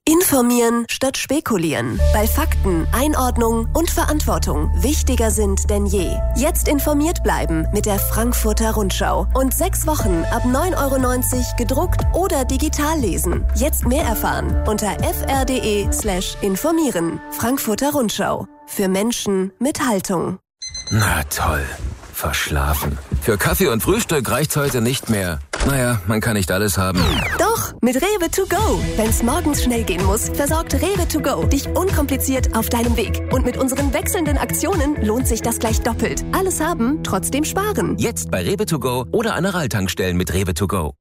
Informieren statt spekulieren. Weil Fakten, Einordnung und Verantwortung wichtiger sind denn je. Jetzt informiert bleiben mit der Frankfurter Rundschau. Und 6 Wochen ab 9,90 € gedruckt oder digital lesen. Jetzt mehr erfahren unter fr.de/informieren. Frankfurter Rundschau. Für Menschen mit Haltung. Na toll. Verschlafen. Für Kaffee und Frühstück reicht's heute nicht mehr. Naja, man kann nicht alles haben. Doch, mit Rewe to go. Wenn's morgens schnell gehen muss, versorgt Rewe to go dich unkompliziert auf deinem Weg. Und mit unseren wechselnden Aktionen lohnt sich das gleich doppelt. Alles haben, trotzdem sparen. Jetzt bei Rewe to go oder an Aral-Tankstellen mit Rewe to go.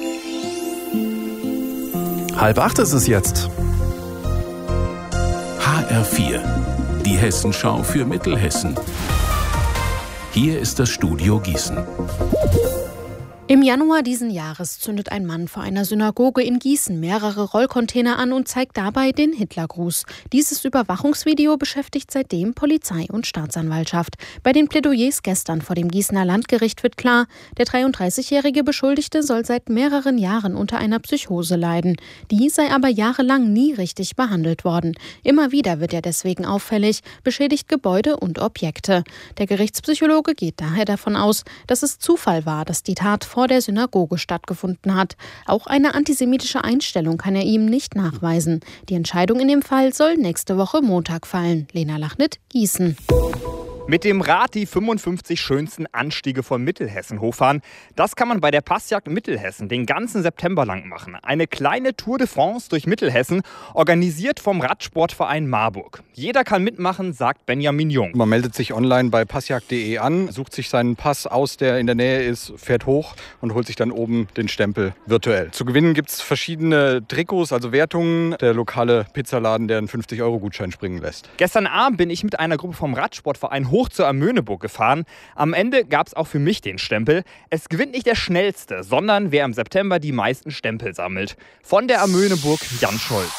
7:30 ist es jetzt. HR4, die Hessenschau für Mittelhessen. Hier ist das Studio Gießen. Im Januar diesen Jahres zündet ein Mann vor einer Synagoge in Gießen mehrere Rollcontainer an und zeigt dabei den Hitlergruß. Dieses Überwachungsvideo beschäftigt seitdem Polizei und Staatsanwaltschaft. Bei den Plädoyers gestern vor dem Gießener Landgericht wird klar, der 33-jährige Beschuldigte soll seit mehreren Jahren unter einer Psychose leiden. Die sei aber jahrelang nie richtig behandelt worden. Immer wieder wird er deswegen auffällig, beschädigt Gebäude und Objekte. Der Gerichtspsychologe geht daher davon aus, dass es Zufall war, dass die Tat vor der Synagoge stattgefunden hat. Auch eine antisemitische Einstellung kann er ihm nicht nachweisen. Die Entscheidung in dem Fall soll nächste Woche Montag fallen. Lena Lachnit, Gießen. Mit dem Rad die 55 schönsten Anstiege von Mittelhessen hochfahren. Das kann man bei der Passjagd Mittelhessen den ganzen September lang machen. Eine kleine Tour de France durch Mittelhessen, organisiert vom Radsportverein Marburg. Jeder kann mitmachen, sagt Benjamin Jung. Man meldet sich online bei passjagd.de an, sucht sich seinen Pass aus, der in der Nähe ist, fährt hoch und holt sich dann oben den Stempel virtuell. Zu gewinnen gibt es verschiedene Trikots, also Wertungen. Der lokale Pizzaladen, der einen 50-Euro-Gutschein springen lässt. Gestern Abend bin ich mit einer Gruppe vom Radsportverein hoch zur Amöneburg gefahren. Am Ende gab es auch für mich den Stempel. Es gewinnt nicht der Schnellste, sondern wer im September die meisten Stempel sammelt. Von der Amöneburg, Jan Scholz.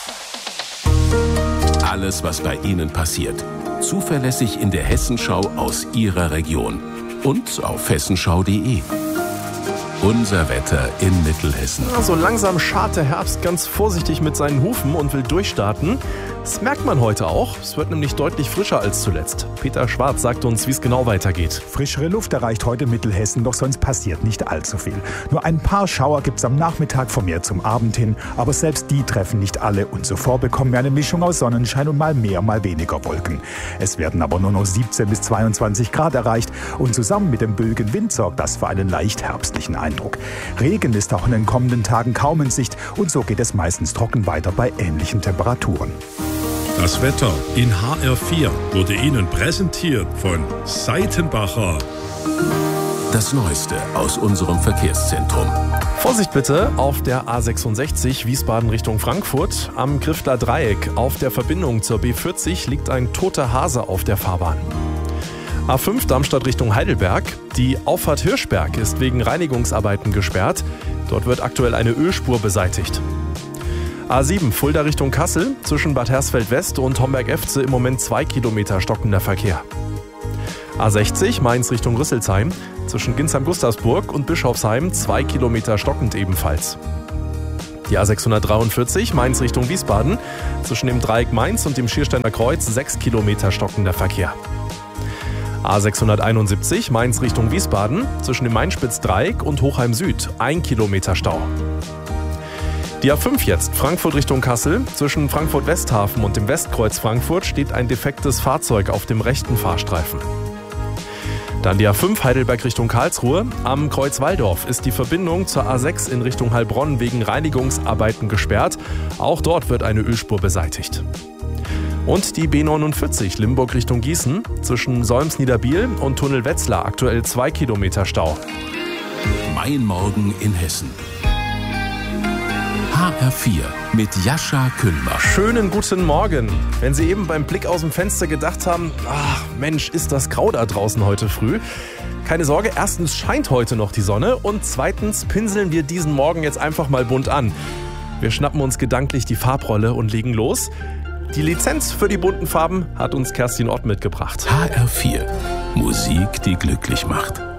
Alles, was bei Ihnen passiert. Zuverlässig in der Hessenschau aus Ihrer Region. Und auf hessenschau.de. Unser Wetter in Mittelhessen. So langsam schart der Herbst ganz vorsichtig mit seinen Hufen und will durchstarten. Das merkt man heute auch. Es wird nämlich deutlich frischer als zuletzt. Peter Schwarz sagt uns, wie es genau weitergeht. Frischere Luft erreicht heute Mittelhessen, doch sonst passiert nicht allzu viel. Nur ein paar Schauer gibt es am Nachmittag vermehrt zum Abend hin. Aber selbst die treffen nicht alle und zuvor bekommen wir eine Mischung aus Sonnenschein und mal mehr, mal weniger Wolken. Es werden aber nur noch 17 bis 22 Grad erreicht und zusammen mit dem böigen Wind sorgt das für einen leicht herbstlichen Eindruck. Regen ist auch in den kommenden Tagen kaum in Sicht und so geht es meistens trocken weiter bei ähnlichen Temperaturen. Das Wetter in HR4 wurde Ihnen präsentiert von Seitenbacher. Das Neueste aus unserem Verkehrszentrum. Vorsicht bitte auf der A66 Wiesbaden Richtung Frankfurt. Am Griffler Dreieck auf der Verbindung zur B40 liegt ein toter Hase auf der Fahrbahn. A5 Darmstadt Richtung Heidelberg. Die Auffahrt Hirschberg ist wegen Reinigungsarbeiten gesperrt. Dort wird aktuell eine Ölspur beseitigt. A7 Fulda Richtung Kassel, zwischen Bad Hersfeld West und Homberg-Efze im Moment 2 Kilometer stockender Verkehr. A60 Mainz Richtung Rüsselsheim, zwischen Ginsheim-Gustavsburg und Bischofsheim 2 Kilometer stockend ebenfalls. Die A643 Mainz Richtung Wiesbaden, zwischen dem Dreieck Mainz und dem Schiersteiner Kreuz 6 Kilometer stockender Verkehr. A671 Mainz Richtung Wiesbaden, zwischen dem Mainspitz-Dreieck und Hochheim Süd 1 Kilometer Stau. Die A5 jetzt, Frankfurt Richtung Kassel. Zwischen Frankfurt-Westhafen und dem Westkreuz Frankfurt steht ein defektes Fahrzeug auf dem rechten Fahrstreifen. Dann die A5 Heidelberg Richtung Karlsruhe. Am Kreuz Walldorf ist die Verbindung zur A6 in Richtung Heilbronn wegen Reinigungsarbeiten gesperrt. Auch dort wird eine Ölspur beseitigt. Und die B49 Limburg Richtung Gießen. Zwischen Solms-Niederbiel und Tunnel Wetzlar aktuell 2 Kilometer Stau. Mein Morgen in Hessen. HR4 mit Jascha Kühlbach. Schönen guten Morgen. Wenn Sie eben beim Blick aus dem Fenster gedacht haben, ach Mensch, ist das grau da draußen heute früh. Keine Sorge, erstens scheint heute noch die Sonne und zweitens pinseln wir diesen Morgen jetzt einfach mal bunt an. Wir schnappen uns gedanklich die Farbrolle und legen los. Die Lizenz für die bunten Farben hat uns Kerstin Ott mitgebracht. HR4, Musik, die glücklich macht.